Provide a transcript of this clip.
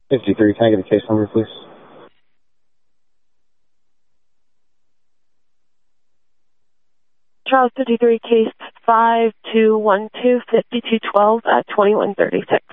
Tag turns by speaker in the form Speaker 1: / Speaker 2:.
Speaker 1: 53, can I get a case number, please?
Speaker 2: Charles 53, case 5212, 5212 at 2136.